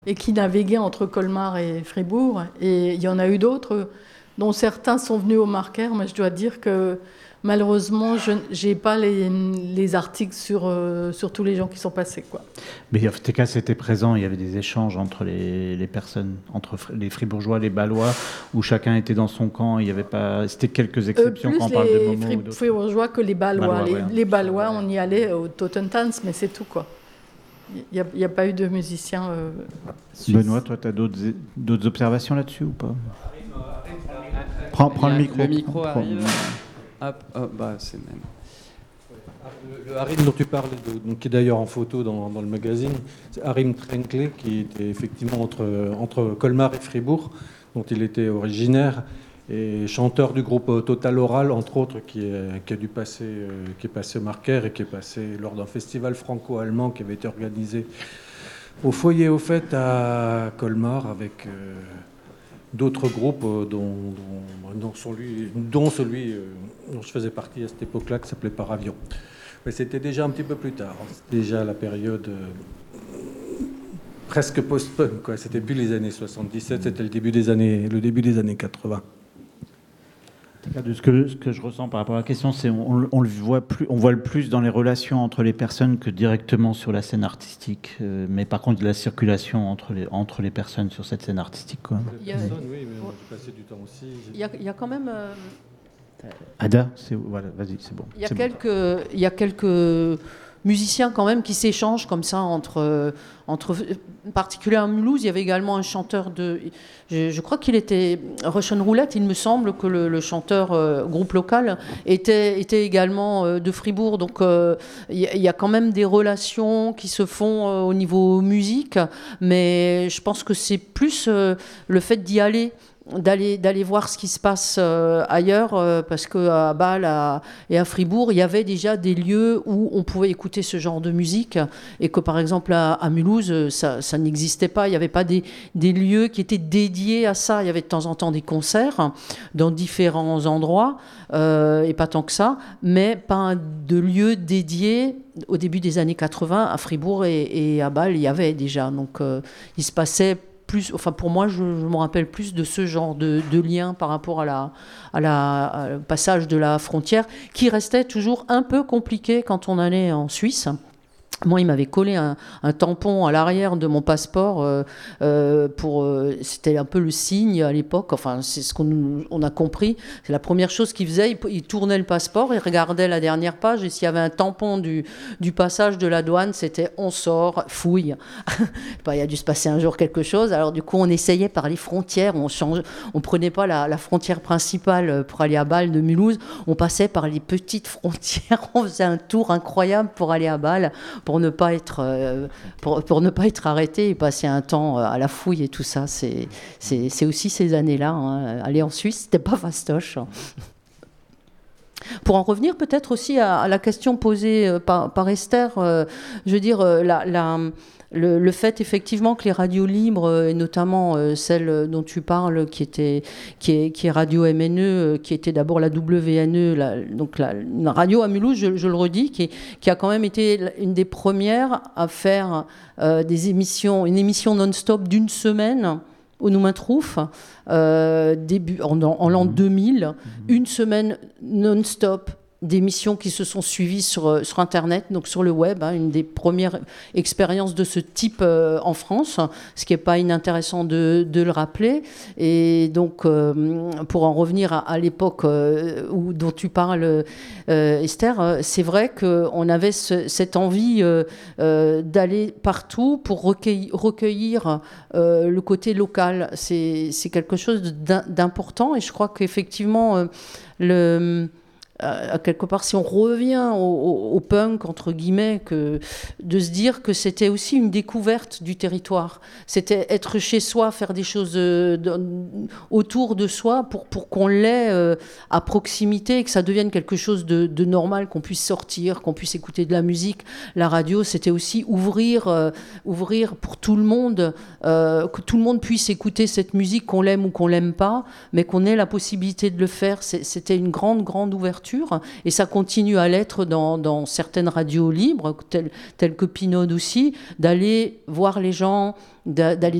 et qui naviguaient entre Colmar et Fribourg. Et il y en a eu d'autres, dont certains sont venus au Marquaire, mais je dois dire que malheureusement, je n'ai pas les articles sur tous les gens qui sont passés, quoi. Mais en tout cas, c'était présent, il y avait des échanges entre les personnes, entre les Fribourgeois, les Balois, où chacun était dans son camp, il y avait pas... C'était quelques exceptions quand on parle de Momo ou d'autres. Plus les Fribourgeois que les Balois. Les Balois, on y allait au Totentanz, mais c'est tout, quoi. Il n'y a pas eu de musiciens suisses. Benoît, toi, tu as d'autres observations là-dessus ou pas? Prends le micro. Le micro arrive. C'est même. Le Harim dont tu parles, qui est d'ailleurs en photo dans le magazine, c'est Harim Trenkle, qui était effectivement entre Colmar et Fribourg, dont il était originaire, et chanteur du groupe Total Oral, entre autres, qui est passé au Marquaire et qui est passé lors d'un festival franco-allemand qui avait été organisé au Foyer aux Fêtes à Colmar avec d'autres groupes, dont celui dont je faisais partie à cette époque-là, qui s'appelait Paravion. Mais c'était déjà un petit peu plus tard. C'était déjà la période presque post-punk, quoi. C'était plus les années 77, c'était le début des années 80. De ce que je ressens par rapport à la question, c'est on voit le plus dans les relations entre les personnes que directement sur la scène artistique. Mais par contre, de la circulation entre les personnes sur cette scène artistique, quoi. Oui, mais j'ai passé du temps aussi. Il y a quand même... Ada, voilà, vas-y, c'est bon. Il y a quelques musiciens quand même qui s'échangent comme ça entre particulièrement à Mulhouse. Il y avait également un chanteur je crois qu'il était Russian Roulette, il me semble que le chanteur groupe local était également de Fribourg. Donc il y a quand même des relations qui se font au niveau musique, mais je pense que c'est plus le fait d'y aller, d'aller voir ce qui se passe ailleurs, parce qu'à Bâle et à Fribourg, il y avait déjà des lieux où on pouvait écouter ce genre de musique, et que par exemple à Mulhouse, ça n'existait pas. Il n'y avait pas des lieux qui étaient dédiés à ça. Il y avait de temps en temps des concerts dans différents endroits, et pas tant que ça, mais pas de lieu dédié. Au début des années 80, à Fribourg et à Bâle, il y avait déjà. Donc il se passait plus, enfin pour moi, je me rappelle plus de ce genre de lien par rapport à au passage de la frontière, qui restait toujours un peu compliqué quand on allait en Suisse. Moi, il m'avait collé un tampon à l'arrière de mon passeport c'était un peu le signe à l'époque. Enfin, c'est ce qu'on a compris. C'est la première chose qu'il faisait. Il tournait le passeport, il regardait la dernière page, et s'il y avait un tampon du passage de la douane, c'était on sort, fouille. Il y a dû se passer un jour quelque chose. Alors du coup, on essayait par les frontières. On prenait pas la frontière principale pour aller à Bâle de Mulhouse. On passait par les petites frontières. On faisait un tour incroyable pour aller à Bâle, pour ne pas être arrêté et passer un temps à la fouille et tout ça. C'est aussi ces années-là. Hein. Aller en Suisse, c'était pas fastoche. Pour en revenir peut-être aussi à la question posée par Esther, je veux dire, le fait effectivement que les radios libres, et notamment celle dont tu parles, qui est Radio MNE, qui était d'abord la WNE, donc une radio à Mulhouse, je le redis, qui a quand même été une des premières à faire une émission non-stop d'une semaine au Noumentrouf, en l'an 2000, une semaine non-stop d'émissions qui se sont suivies sur Internet, donc sur le web, hein, une des premières expériences de ce type en France, ce qui n'est pas inintéressant de le rappeler. Et donc, pour en revenir à l'époque dont tu parles, Esther, c'est vrai qu'on avait cette envie d'aller partout pour recueillir le côté local. C'est quelque chose d'important, et je crois qu'effectivement, quelque part, si on revient au punk, entre guillemets, de se dire que c'était aussi une découverte du territoire. C'était être chez soi, faire des choses autour de soi pour qu'on l'ait à proximité, et que ça devienne quelque chose de normal, qu'on puisse sortir, qu'on puisse écouter de la musique. La radio, c'était aussi ouvrir pour tout le monde, que tout le monde puisse écouter cette musique, qu'on l'aime ou qu'on l'aime pas, mais qu'on ait la possibilité de le faire. C'était une grande ouverture ouverture, et ça continue à l'être dans certaines radios libres, telles que Pinode aussi, d'aller voir les gens, d'aller